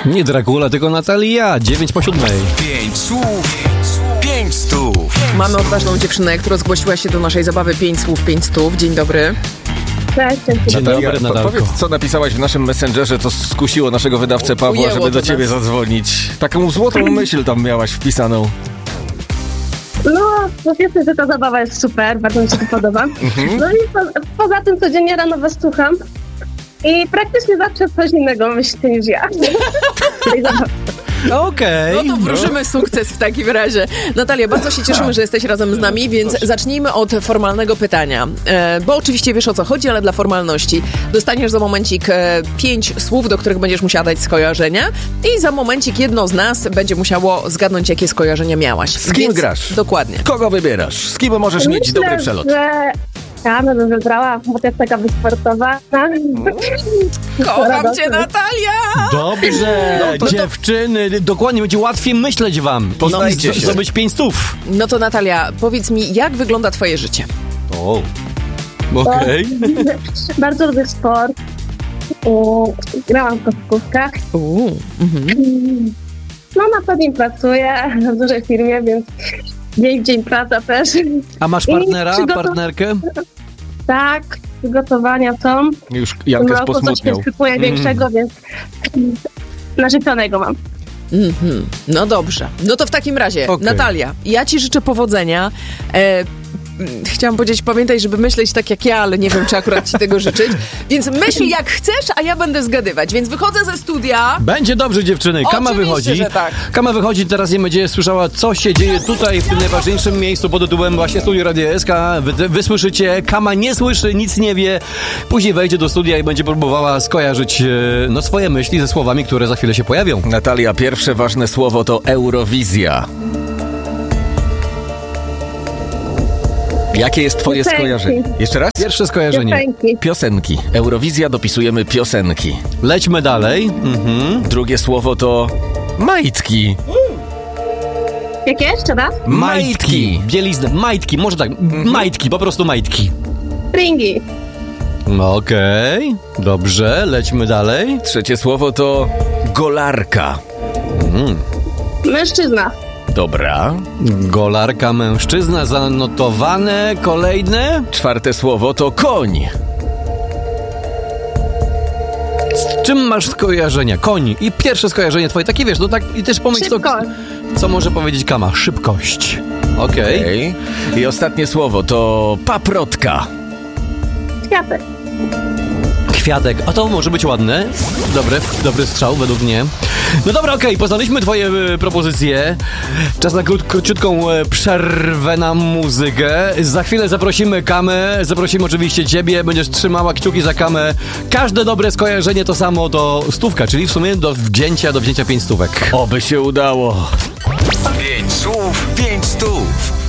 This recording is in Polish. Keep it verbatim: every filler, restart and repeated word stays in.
Nie Dracula, tylko Natalia. Dziewięć po siódmej. Pięć słów, pięć stów. Mamy odważną dziewczynę, która zgłosiła się do naszej zabawy pięć słów, pięć stów. Dzień dobry. Cześć. Dzień Natalia, dobry, Natalko. powiedz, co napisałaś w naszym Messengerze, co skusiło naszego wydawcę Pawła, Ujęło żeby to do ciebie nas. zadzwonić. Taką złotą myśl tam miałaś wpisaną. No, po pierwsze, że ta zabawa jest super, bardzo mi się to podoba. No i po, poza tym codziennie rano was słucham i praktycznie zawsze coś innego myślicie niż ja. Okej. No to wróżymy sukces w takim razie. Natalia, bardzo się cieszymy, że jesteś razem z nami, więc zacznijmy od formalnego pytania. E, bo oczywiście wiesz, o co chodzi, ale dla formalności. Dostaniesz za momencik e, pięć słów, do których będziesz musiała dać skojarzenia i za momencik jedno z nas będzie musiało zgadnąć, jakie skojarzenia miałaś. Z kim Więc grasz? Dokładnie. Kogo wybierasz? Z kim możesz mieć Myślę, dobry przelot? że Kamę bym wybrała, bo to jest taka wysportowana. Kocham cię, Natalia! Dobrze, No to- dziewczyny, dokładnie, będzie łatwiej myśleć wam. Poznajcie I z- się. Zdobyć pięć stów. No to Natalia, powiedz mi, jak wygląda twoje życie? O, okej. Bardzo lubię sport. O, grałam w koszykówkę. Uuu, mhm. No na co dzień pracuję w dużej firmie, więc dzień w dzień praca też. A masz I partnera, przygotow- partnerkę? Tak, przygotowania są. Już W tym Jankę roku coś posmutniał. się szykuję większego, więc narzeczonego mam. Mhm. No dobrze. No to w takim razie, Okej. Natalia, ja ci życzę powodzenia. E, mm, chciałam powiedzieć, pamiętaj, żeby myśleć tak jak ja, ale nie wiem, czy akurat ci tego życzyć. Więc myśl jak chcesz, a ja będę zgadywać. Więc wychodzę ze studia. Będzie dobrze, dziewczyny. Kama Oczywiście, wychodzi. że tak. Kama wychodzi, teraz nie będzie słyszała, co się dzieje tutaj, w tym najważniejszym miejscu pod tytułem właśnie Studio Radio S K. Wy, wysłyszycie, Kama nie słyszy, nic nie wie. Później wejdzie do studia i będzie próbowała skojarzyć e, no, swoje myśli ze słowami, które za chwilę się pojawią. Natalia, pierwsze ważne słowo to Eurowizja. Jakie jest twoje Piosenki. skojarzenie? Jeszcze raz? Pierwsze skojarzenie. Piosenki. Piosenki. Eurowizja, dopisujemy piosenki. Lećmy dalej. Mhm. Drugie słowo to majtki. Jakie jeszcze raz? Majtki. Bielizny. Majtki. Może tak. Majtki. Po prostu majtki. Stringi. No okej. Dobrze. Lećmy dalej. Trzecie słowo to golarka. Mężczyzna. Dobra. Golarka mężczyzna. Zanotowane. Kolejne. Czwarte słowo to koń. Z czym masz skojarzenia? Koń. I pierwsze skojarzenie twoje. Takie wiesz, no tak i też pomyśl, co, Szybko. co może powiedzieć Kama. Szybkość. Okej. Okej. I ostatnie słowo to paprotka. Kwiatek. Kwiatek. A to może być ładne. Dobry, dobry strzał według mnie. No dobra, okej, poznaliśmy twoje e, propozycje. Czas na krót, króciutką e, przerwę na muzykę. Za chwilę zaprosimy Kamę, zaprosimy oczywiście ciebie, będziesz trzymała kciuki za Kamę. Każde dobre skojarzenie to samo to stówka, czyli w sumie do wzięcia, do wzięcia pięć stówek. Oby się udało. Pięć słów, pięć stów.